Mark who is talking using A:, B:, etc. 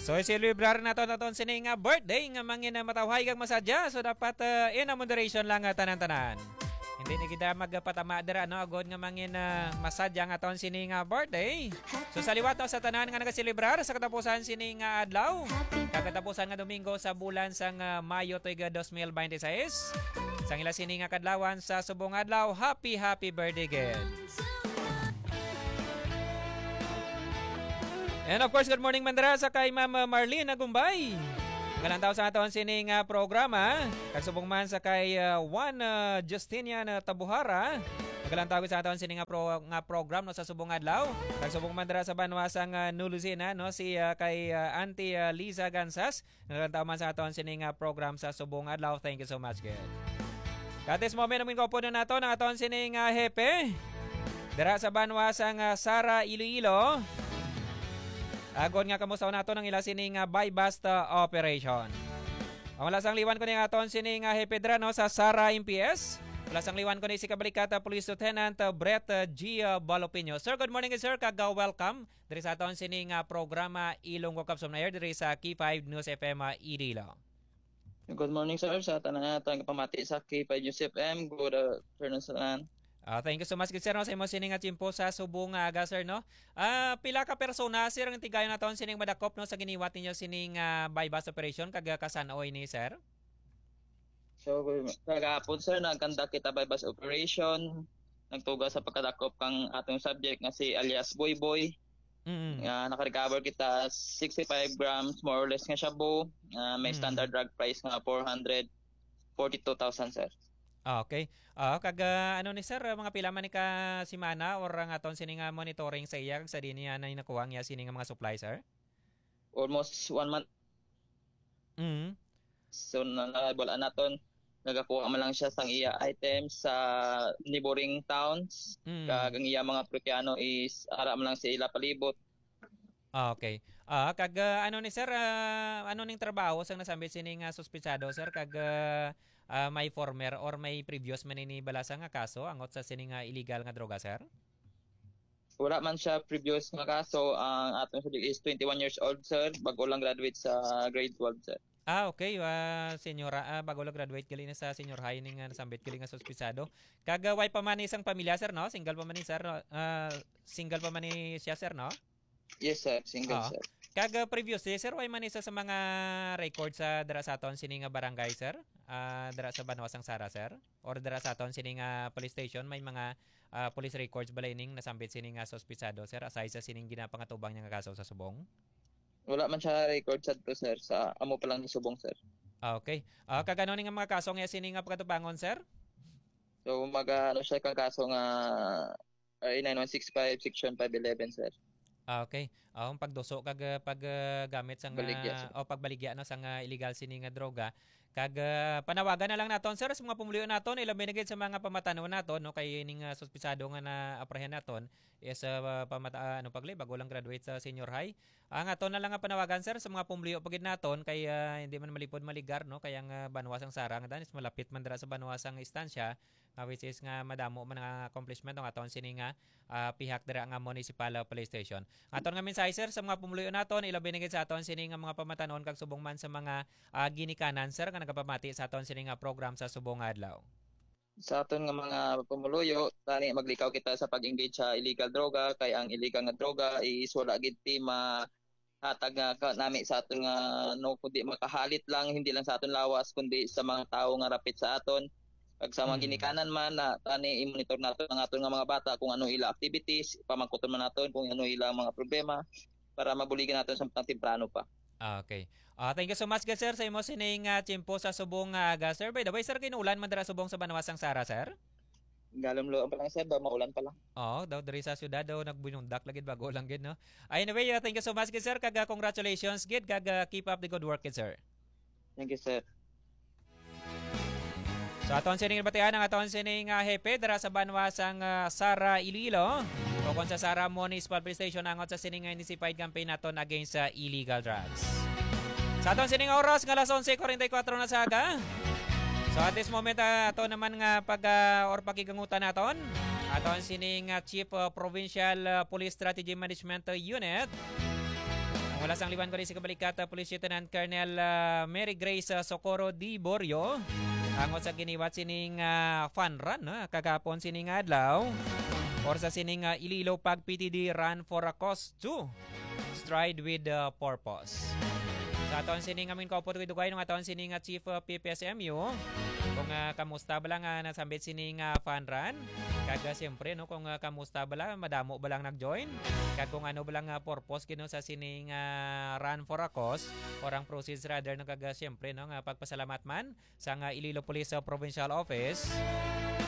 A: So celebrar naton sining birthday nga mangin matawhay kang masadya. So dapat in a moderation lang tanan-tanan. Hindi na kita magpatama dira no agod nga mangin masadya nga aton sining birthday. So sa liwat sa tanan nga nagaselebrar sa katapusan sining adlaw. Kagatapusan nga Domingo sa bulan sang Mayo tuig 2026. Sang ila sining kadlawan sa subong adlaw, happy birthday again. And of course, good morning mandara sa kay Ma'am Marlene Agumbay. Galantaw sa aton sining programa. Kagsubong man sa kay Juan Justinian Tabuhara. Galantaw sa aton sining program no sa subong adlaw. Kagsubong mandara sa banwasang Nulusina no si kay Auntie Liza Gansas. Galantaw man sa aton sining program sa subong adlaw. Thank you so much, good. Katis moment namin ko po na nato ng aton sining hepe. Dara sa banwasang Sara Iloilo. Agon nga kamusta nato ng ila sining buy-bust operation. Ang lasang liwan ko ni aton sining hepedra no sa Sara MPS. Lasang liwan ko ni si kabalikata Police Lieutenant Brett G. Balopino. Sir, good morning sir. Welcome diri sa aton sining programa Ilong Wakap sa Air diri sa K5 News FM Idilo.
B: Good morning sir sa tanan natong pamati sa K5 News FM. Good afternoon sa
A: thank you so much sir no, sa imo sining timpo sa subong aga sir no. Pila ka persona sir ang tigayon naton sining madakop no sa giniwat ninyo sining buy-bust operation kag kasanoy ni sir?
B: So kagapon sir nagkanda kita buy-bust operation, nagtuga sa pagkadakop kang atong subject nga si alias Boy Boy. Naka-recover kita 65 grams more or less nga shabu, may standard drug price nga 442,000 sir.
A: Okay. Kag ano ni sir, mga pila man ni ka simana or ang aton sining monitoring sa iya kag sa dinhi na nakuha niya sining mga supply sir?
B: Almost 1 month. So nalabol naton nagakuha man lang siya sang iya items sa neighboring towns. Kag ang iya mga Propiano is ara man lang sa ila palibot.
A: Okay. Kag ano ni sir, ano ning trabaho sang nasambit sining suspetsado sir kag may former or may previous man ni balasa nga kaso angot sa sining illegal nga droga sir?
B: Wala man siya previous nga kaso. Ang atong subject is 21 years old sir, bago lang graduate sa grade 12 sir.
A: Okay. Senyora, bago lang graduate gali na sa senior high ning nasambit gali nga suspetsado. Kag way pa man isang pamilya sir no? Single pa man ni sir. Single pa man ni siya sir no?
B: Yes sir, single sir.
A: Kag previously sir, way man isa sa mga record sa dara sa aton sining barangay sir? Dara sa Banwasang Sara sir? Or dara sa aton sining police station may mga police records balay ning nasambit sining suspetsado sir aside sa sining ginapangatubang niya nga kaso sa subong?
B: Wala man siya record sa to sir, sa amo pa lang ni subong sir.
A: Okay. Kag ano ning mga kaso nga sining pagkatubangon sir?
B: So ano siya kang kaso nga RA 9165 section 511 sir.
A: Okay. Ang pagduso kag paggamit sang pagbaligya no sang illegal sining droga kag panawagan na lang naton sir sa mga pumuluyo naton ilabi na gid sa mga pamatanon naton no kay ning suspetsado nga na-aprehen naton is paglay bago lang graduate sa senior high. Ang aton na lang nga panawagan sir sa mga pumuluyo pagid naton kay hindi man malipod maligar no kay ang Banwasang Sara nga danis malapit man dira sa Banwasang istansya which is nga madamo man ang accomplishment ng aton sining pihak dira nga municipal police station. Aton nga mensahe sir sa mga pumuluyo naton ilabi na gid sa aton sining mga pamatanon kag subong man sa mga ginikanan sir nga nagapamati sa aton sining program sa subong adlaw.
B: Sa aton nga mga pumuluyo tani maglikaw kita sa pag-engage sa illegal droga kay ang illegal nga droga is wala gid ti hatag nga nami sa aton nga no kundi makahalit lang hindi lang sa aton lawas kundi sa mga tawo nga rapit sa aton. Pag sa mga ginikanan man na tani i-monitor naton ang aton nga mga bata kung ano ila activities, pamangkuton man naton kung ano ila mga problema para mabuligan naton sa temprano pa.
A: Okay. Thank you so much sir sa imo sining timpo sa subong aga sir. By the way sir, kinuulan man dira subong sa Banwasang Sara sir?
B: Galom-lo pa lang sir, maulan pa lang.
A: Daw diri sa syudad daw nagbunundak lagid bago lang gid no. Anyway, thank you so much sir kag congratulations gid kag keep up the good work sir.
B: Thank you sir.
A: So aton sining batian ang aton sining hepe dara sa Banwasang Sara Iloilo. Tukon sa Sara Municipal Police Station angot sa sining intensified campaign naton against illegal drugs. Sa aton sining oras nga alas 11:44 na sa aga. So at this moment ato naman nga pakigangutan naton. Aton sining Chief Provincial Police Strategy Management Unit. Mula sang liwan ko rin si Kabalikata Police Lieutenant Colonel Mary Grace Socorro Di Borio. Ang sa giniwat sining fun run kagapon sining adlaw. Or sa sining Iloilo Pag PTD Run for a Cause 2. Stride with Purpose. Sa aton sining amin kaupo ko dugay ng aton sining Chief PPSMU. Kung kamusta ba lang nasambit sining fun run. Kaga siyempre no kung kamusta ba lang madamo ba lang nag-join. Kag kung ano ba lang purpose kino sa sining run for a cause or ang proceeds rather no kaga siyempre no pagpasalamat man sa Iloilo Police Provincial Office.